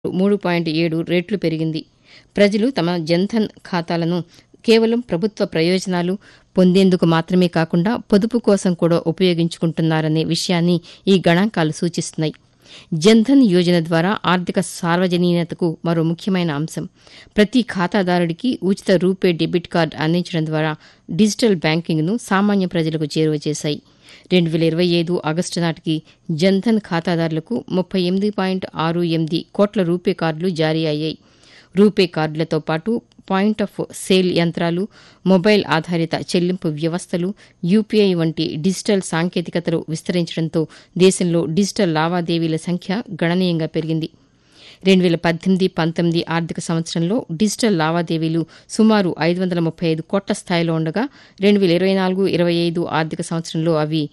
3.7 రెట్లు పెరిగింది. ప్రజలు తమ జన్ధన్ ఖాతాలను కేవలం ప్రభుత్వ ప్రయోజనాలు పొందేందుకు మాత్రమే కాకుండా పొదుపు కోసం కూడా ఉపయోగించుకుంటున్నారనే విషయాన్ని ఈ గణాంకాలు సూచిస్తున్నాయి. జన్ధన్ యోజన ద్వారా ఆర్థిక సార్వజనీనతకు మరో ముఖ్యమైన అంశం. ప్రతి ఖాతాదారుడికి ఉచిత రూపే డెబిట్ కార్డు అందించడం ద్వారా డిజిటల్ బ్యాంకింగ్ను సామాన్య ప్రజలకు చేరువ చేశాయి. 2025 ఆగస్టు నాటికి జన్ధన్ ఖాతాదారులకు 38.68 కోట్ల రూపే కార్డులు జారీ అయ్యాయి. రూపే కార్డులతో పాటు పాయింట్ ఆఫ్ సేల్ యంత్రాలు, మొబైల్ ఆధారిత చెల్లింపు వ్యవస్థలు, యూపీఐ వంటి డిజిటల్ సాంకేతికతలు విస్తరించడంతో దేశంలో డిజిటల్ లావాదేవీల సంఖ్య గణనీయంగా పెరిగింది. 2018-19 ఆర్థిక సంవత్సరంలో డిజిటల్ లావాదేవీలు సుమారు 535 కోట్ల స్థాయిలో ఉండగా 2024-25 ఆర్థిక సంవత్సరంలో అవి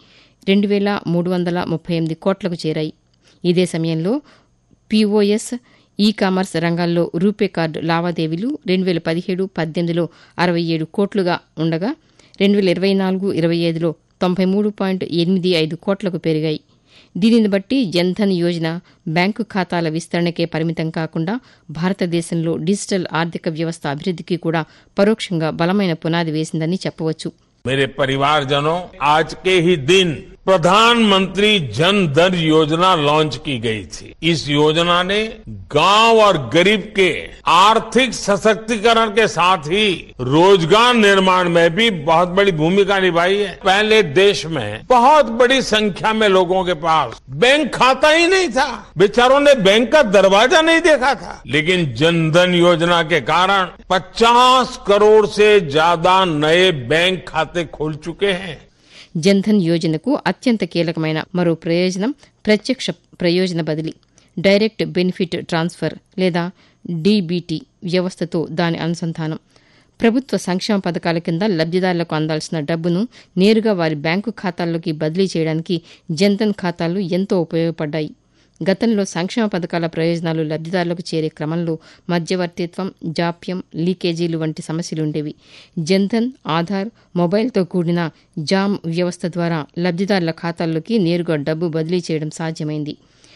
2,338 కోట్లకు చేరాయి. ఇదే సమయంలో పీఓఎస్, ఈ కామర్స్ రంగాల్లో రూపే కార్డు లావాదేవీలు 2017-18లో 67 కోట్లుగా ఉండగా 2024-25లో 93.85 కోట్లకు పెరిగాయి. దీనిని బట్టి జన్ధన్ యోజన బ్యాంకు ఖాతాల విస్తరణకే పరిమితం కాకుండా భారతదేశంలో డిజిటల్ ఆర్థిక వ్యవస్థ అభివృద్ధికి కూడా పరోక్షంగా బలమైన పునాది వేసిందని చెప్పవచ్చు. मेरे परिवारजनों, आज के ही दिन प्रधानमंत्री जन धन योजना लॉन्च की गई थी. इस योजना ने गांव और गरीब के आर्थिक सशक्तिकरण के साथ ही रोजगार निर्माण में भी बहुत बड़ी भूमिका निभाई है. पहले देश में बहुत बड़ी संख्या में लोगों के पास बैंक खाता ही नहीं था. बेचारों ने बैंक का दरवाजा नहीं देखा था. लेकिन जन धन योजना के कारण 50 करोड़ से ज्यादा नए बैंक खाते खोल चुके हैं. జన్ధన్ యోజనకు అత్యంత కీలకమైన మరో ప్రయోజనం ప్రత్యక్ష ప్రయోజన బదిలీ, డైరెక్ట్ బెనిఫిట్ ట్రాన్స్ఫర్ లేదా డీబీటీ వ్యవస్థతో దాని అనుసంధానం. ప్రభుత్వ సంక్షేమ పథకాల కింద లబ్దిదారులకు అందాల్సిన డబ్బును నేరుగా వారి బ్యాంకు ఖాతాల్లోకి బదిలీ చేయడానికి జన్ధన్ ఖాతాలు ఎంతో ఉపయోగపడ్డాయి. గతంలో సంక్షేమ పథకాల ప్రయోజనాలు లబ్దిదారులకు చేరే క్రమంలో మధ్యవర్తిత్వం, జాప్యం, లీకేజీలు వంటి సమస్యలుండేవి. జన్ధన్, ఆధార్, మొబైల్తో కూడిన జామ్ వ్యవస్థ ద్వారా లబ్దిదారుల ఖాతాల్లోకి నేరుగా డబ్బు బదిలీ చేయడం సాధ్యమైంది.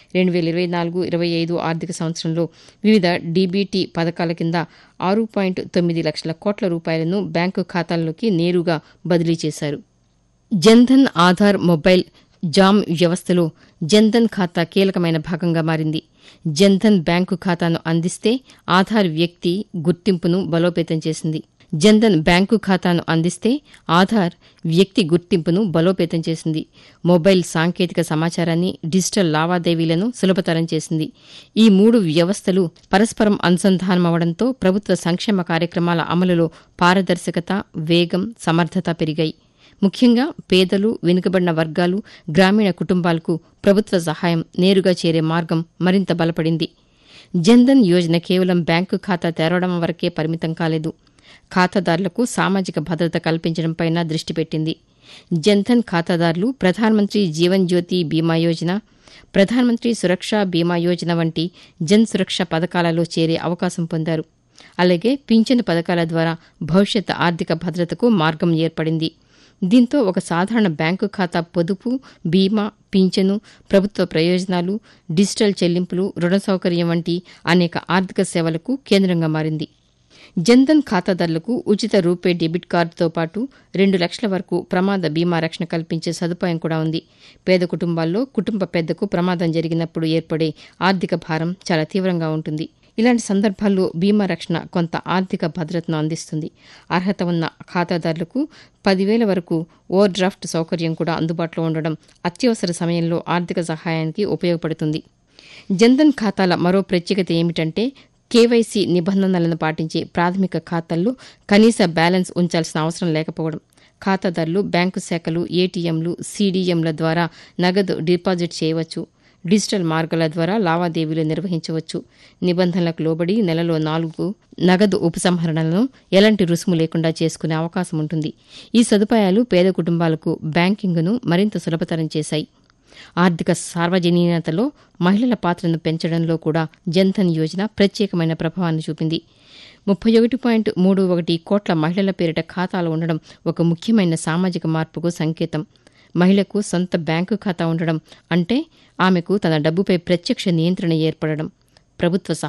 2024-25 ఆర్థిక సంవత్సరంలో వివిధ డీబీటీ పథకాల కింద 6.9 లక్షల కోట్ల రూపాయలను బ్యాంకు ఖాతాల్లోకి నేరుగా బదిలీ చేశారు. జన్ధన్, ఆధార్, మొబైల్ జామ్ వ్యవస్థలో జన్ధన్ ఖాతా కీలకమైన భాగంగా మారింది. జన్ధన్ బ్యాంకు ఖాతాను అందిస్తే ఆధార్ వ్యక్తి గుర్తింపును బలోపేతం చేసింది. జన్ధన్ బ్యాంకు ఖాతాను అందిస్తే ఆధార్ వ్యక్తి గుర్తింపును బలోపేతం చేసింది. మొబైల్ సాంకేతిక సమాచారాన్ని, డిజిటల్ లావాదేవీలను సులభతరం చేసింది. ఈ 3 వ్యవస్థలు పరస్పరం అనుసంధానమవడంతో ప్రభుత్వ సంక్షేమ కార్యక్రమాల అమలులో పారదర్శకత, వేగం, సమర్థత పెరిగాయి. ముఖ్యంగా పేదలు, వెనుకబడిన వర్గాలు, గ్రామీణ కుటుంబాలకు ప్రభుత్వ సహాయం నేరుగా చేరే మార్గం మరింత బలపడింది. జన్ధన్ యోజన కేవలం బ్యాంకు ఖాతా తెరవడం వరకే పరిమితం కాలేదు. ఖాతాదారులకు సామాజిక భద్రత కల్పించడంపై దృష్టి పెట్టింది. జన్ధన్ ఖాతాదారులు ప్రధానమంత్రి జీవన్ జ్యోతి బీమా యోజన, ప్రధానమంత్రి సురక్ష బీమా యోజన వంటి జన్ సురక్ష పథకాలలో చేరే అవకాశం పొందారు. అలాగే పింఛను పథకాల ద్వారా భవిష్యత్ ఆర్థిక భద్రతకు మార్గం ఏర్పడింది. దీంతో ఒక సాధారణ బ్యాంకు ఖాతా పొదుపు, బీమా, పింఛను, ప్రభుత్వ ప్రయోజనాలు, డిజిటల్ చెల్లింపులు, రుణ సౌకర్యం వంటి అనేక ఆర్థిక సేవలకు కేంద్రంగా మారింది. జన్ధన్ ఖాతాదారులకు ఉచిత రూపే డెబిట్ కార్డుతో పాటు 2 లక్షల వరకు ప్రమాద బీమా రక్షణ కల్పించే సదుపాయం కూడా ఉంది. పేద కుటుంబాల్లో కుటుంబ పెద్దకు ప్రమాదం జరిగినప్పుడు ఏర్పడే ఆర్థిక భారం చాలా తీవ్రంగా ఉంటుంది. ఇలాంటి సందర్భాల్లో బీమా రక్షణ కొంత ఆర్థిక భద్రతను అందిస్తుంది. అర్హత ఉన్న ఖాతాదారులకు 10,000 వరకు ఓవర్ డ్రాఫ్ట్ సౌకర్యం కూడా అందుబాటులో ఉండడం అత్యవసర సమయంలో ఆర్థిక సహాయానికి ఉపయోగపడుతుంది. జన్ధన్ ఖాతాల మరో ప్రత్యేకత ఏమిటంటే కేవైసీ నిబంధనలను పాటించే ప్రాథమిక ఖాతాల్లో కనీస బ్యాలెన్స్ ఉంచాల్సిన అవసరం లేకపోవడం. ఖాతాదారులు బ్యాంకు శాఖలు, ఏటీఎంలు, సీడీఎంల ద్వారా నగదు డిపాజిట్ చేయవచ్చు. డిజిటల్ మార్గాల ద్వారా లావాదేవీలు నిర్వహించవచ్చు. నిబంధనలకు లోబడి నెలలో 4 నగదు ఉపసంహరణలను ఎలాంటి రుసుము లేకుండా చేసుకునే అవకాశం ఉంటుంది. ఈ సదుపాయాలు పేద కుటుంబాలకు బ్యాంకింగ్ను మరింత సులభతరం చేశాయి. ఆర్థిక సార్వజనీనతలో మహిళల పాత్రను పెంచడంలో కూడా జన్ధన్ యోజన ప్రత్యేకమైన ప్రభావాన్ని చూపింది. 31.31 కోట్ల మహిళల పేరిట ఖాతాలు ఉండడం ఒక ముఖ్యమైన సామాజిక మార్పుకు సంకేతం. మహిళకు సొంత బ్యాంకు ఖాతా ఉండడం అంటే ఆమెకు తన డబ్బుపై ప్రత్యక్ష నియంత్రణ ఏర్పడడం. ప్రభుత్వ